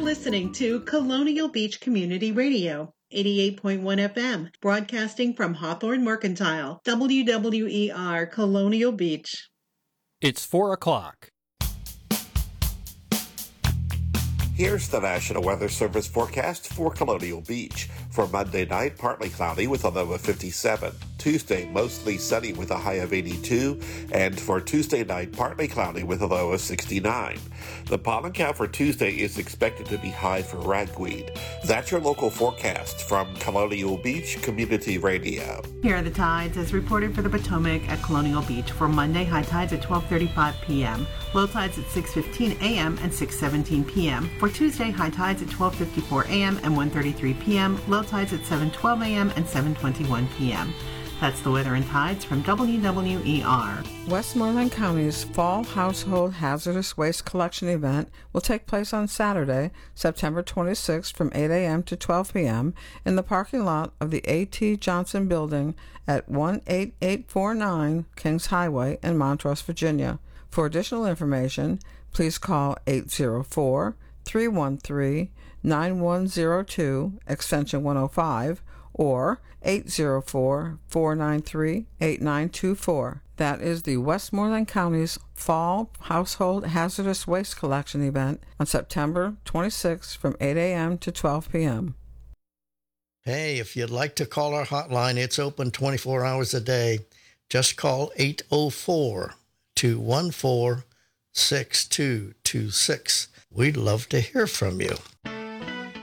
listening to Colonial Beach Community Radio, 88.1 FM, broadcasting from Hawthorne Mercantile, WWER Colonial Beach. It's 4 o'clock. Here's the National Weather Service forecast for Colonial Beach. For Monday night, partly cloudy with a low of 57. Tuesday, mostly sunny with a high of 82. And for Tuesday night, partly cloudy with a low of 69. The pollen count for Tuesday is expected to be high for ragweed. That's your local forecast from Colonial Beach Community Radio. Here are the tides as reported for the Potomac at Colonial Beach. For Monday, high tides at 12:35 p.m., low tides at 6:15 a.m. and 6:17 p.m. For Tuesday, high tides at 12:54 a.m. and 1:33 p.m., low tides at 7:12 a.m. and 7:21 p.m. That's the weather and tides from WWER. Westmoreland County's Fall Household Hazardous Waste Collection event will take place on Saturday, September 26th from 8 a.m. to 12 p.m. in the parking lot of the A.T. Johnson Building at 18849 Kings Highway in Montrose, Virginia. For additional information, please call 804-313-9102, extension 105, or 804-493-8924. That is the Westmoreland County's Fall Household Hazardous Waste Collection event on September 26th from 8 a.m. to 12 p.m. Hey, if you'd like to call our hotline, it's open 24 hours a day. Just call 804-214-6226. We'd love to hear from you.